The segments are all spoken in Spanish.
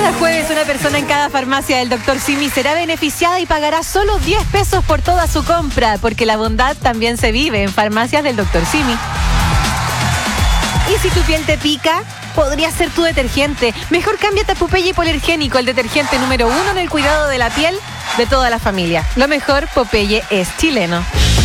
Cada jueves una persona en cada farmacia del Dr. Simi será beneficiada y pagará solo 10 pesos por toda su compra, porque la bondad también se vive en farmacias del Dr. Simi. Y si tu piel te pica, podría ser tu detergente. Mejor cámbiate a Popeye Hipoalergénico, el detergente número 1 en el cuidado de la piel de toda la familia. Lo mejor, Popeye es chileno.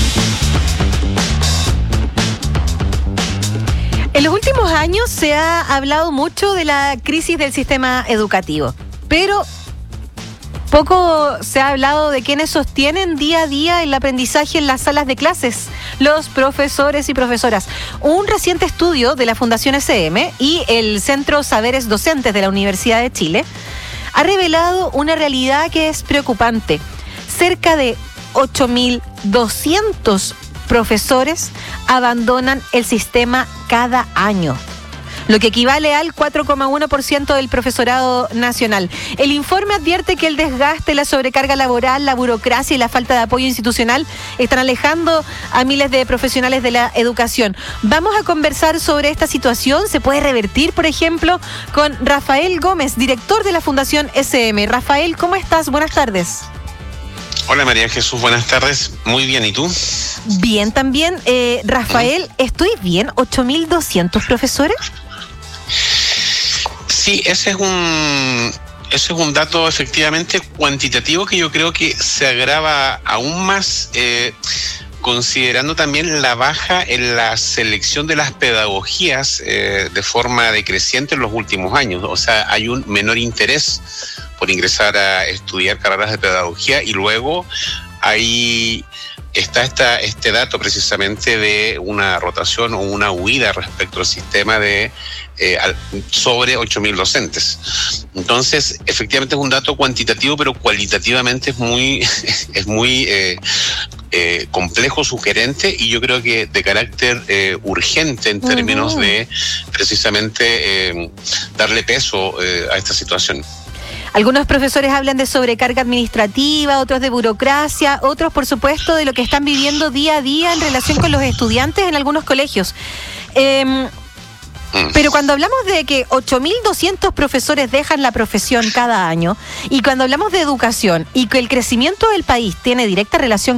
En los últimos años se ha hablado mucho de la crisis del sistema educativo, pero poco se ha hablado de quienes sostienen día a día el aprendizaje en las salas de clases, los profesores y profesoras. Un reciente estudio de la Fundación SM y el Centro Saberes Docentes de la Universidad de Chile ha revelado una realidad que es preocupante. Cerca de 8.200 profesores abandonan el sistema cada año, lo que equivale al 4,1% del profesorado nacional. El informe advierte que el desgaste, la sobrecarga laboral, la burocracia y la falta de apoyo institucional están alejando a miles de profesionales de la educación. Vamos a conversar sobre esta situación. ¿Se puede revertir, por ejemplo, con Rafael Gómez, director de la Fundación SM? Rafael, ¿cómo estás? Buenas tardes. Hola María Jesús, buenas tardes. Muy bien, ¿y tú? Bien también. Rafael, ¿estoy bien? ¿8.200 profesores? Sí, ese es un dato efectivamente cuantitativo que yo creo que se agrava aún más considerando también la baja en la selección de las pedagogías de forma decreciente en los últimos años. O sea, hay un menor interés por ingresar a estudiar carreras de pedagogía y luego ahí está este dato precisamente de una rotación o una huida respecto al sistema de sobre 8.000 docentes. Entonces, efectivamente es un dato cuantitativo, pero cualitativamente es muy complejo, sugerente y yo creo que de carácter urgente en términos de precisamente darle peso a esta situación. Algunos profesores hablan de sobrecarga administrativa, otros de burocracia, otros, por supuesto, de lo que están viviendo día a día en relación con los estudiantes en algunos colegios. Pero cuando hablamos de que 8.200 profesores dejan la profesión cada año, y cuando hablamos de educación y que el crecimiento del país tiene directa relación